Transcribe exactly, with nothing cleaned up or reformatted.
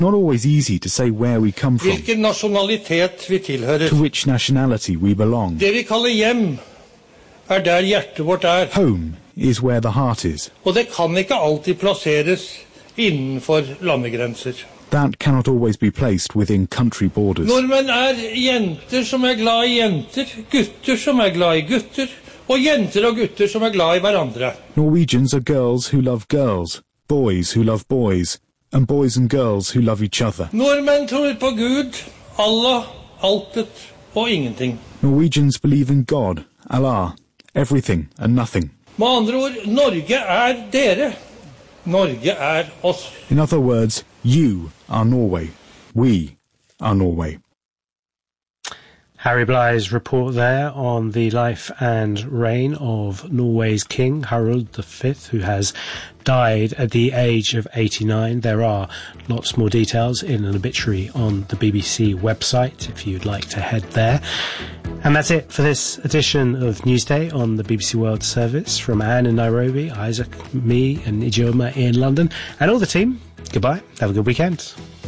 Not always easy to say where we come from, hvilken nasjonalitet vi tilhører. to which nationality we belong. Det vi kaller hjem, er der hjertet vårt er. Home is where the heart is. Og det kan ikke alltid plasseres innenfor landegrenser. That cannot always be placed within country borders. Nordmenn er jenter som er glad i jenter, gutter som er glad i gutter, og jenter og gutter som er glad i hverandre. Norwegians are girls who love girls, boys who love boys, and boys and girls who love each other. Nordmenn tror på Gud, Allah, altet og ingenting. Norwegians believe in God, Allah, everything and nothing. Med andre ord, Norge er dere. Norge er oss. In other words, you are Norway. We are Norway. Harry Bly's report there on the life and reign of Norway's king, Harald the Fifth, who has died at the age of eighty-nine. There are lots more details in an obituary on the B B C website if you'd like to head there. And that's it for this edition of Newsday on the B B C World Service. From Anne in Nairobi, Isaac, me and Ijoma in London, and all the team, goodbye, have a good weekend.